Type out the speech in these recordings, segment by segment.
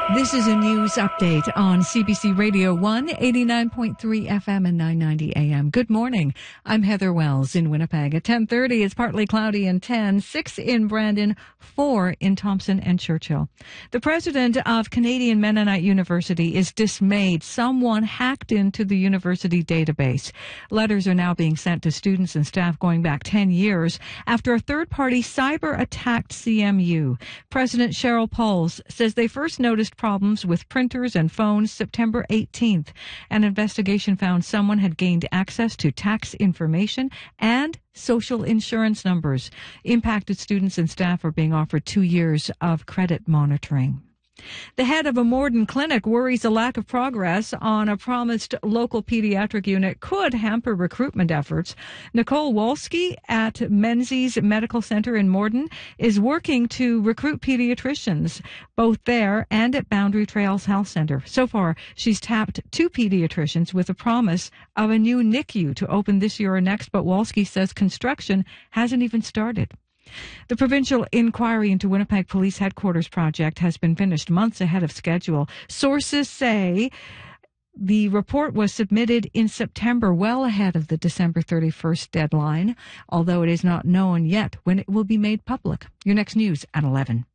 This is a news update on CBC Radio 1, 89.3 FM and 990 AM. Good morning. I'm Heather Wells in Winnipeg. At 10:30, it's partly cloudy and 10, 6 in Brandon, 4 in Thompson and Churchill. The president of Canadian Mennonite University is dismayed. Someone hacked into the university database. Letters are now being sent to students and staff going back 10 years after a third-party cyber attacked CMU. President Cheryl Pauls says they first noticed problems with printers and phones September 18th. An investigation found someone had gained access to tax information and social insurance numbers. Impacted students and staff are being offered 2 years of credit monitoring. The head of a Morden clinic worries a lack of progress on a promised local pediatric unit could hamper recruitment efforts. Nicole Wolski at Menzies Medical Center in Morden is working to recruit pediatricians, both there and at Boundary Trails Health Center. So far, she's tapped 2 pediatricians with a promise of a new NICU to open this year or next, but Wolski says construction hasn't even started. The provincial inquiry into Winnipeg Police Headquarters project has been finished months ahead of schedule. Sources say the report was submitted in September, well ahead of the December 31st deadline, although it is not known yet when it will be made public. Your next news at 11.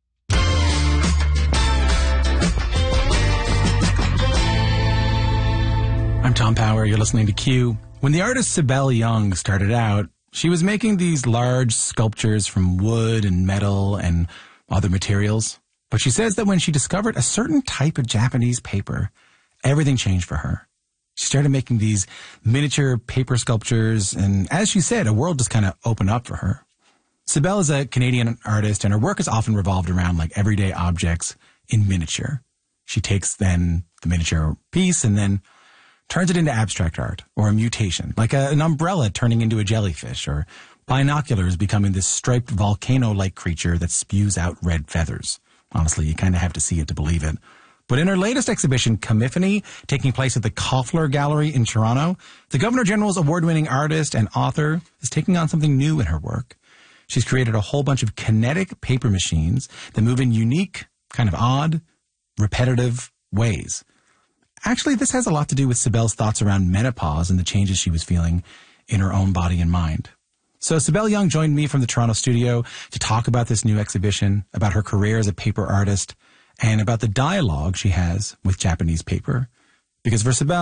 I'm Tom Power. You're listening to Q. When the artist Sibel Young started out, she was making these large sculptures from wood and metal and other materials. But she says that when she discovered a certain type of Japanese paper, everything changed for her. She started making these miniature paper sculptures, and as she said, a world just kind of opened up for her. Sibel is a Canadian artist, and her work is often revolved around like everyday objects in miniature. She takes then the miniature piece and then turns it into abstract art, or a mutation, like an umbrella turning into a jellyfish, or binoculars becoming this striped volcano-like creature that spews out red feathers. Honestly, you kind of have to see it to believe it. But in her latest exhibition, Commiphany, taking place at the Koffler Gallery in Toronto, the Governor-General's award-winning artist and author is taking on something new in her work. She's created a whole bunch of kinetic paper machines that move in unique, kind of odd, repetitive ways. Actually, this has a lot to do with Sibel's thoughts around menopause and the changes she was feeling in her own body and mind. So Sibel Young joined me from the Toronto studio to talk about this new exhibition, about her career as a paper artist, and about the dialogue she has with Japanese paper. Because for Sibel,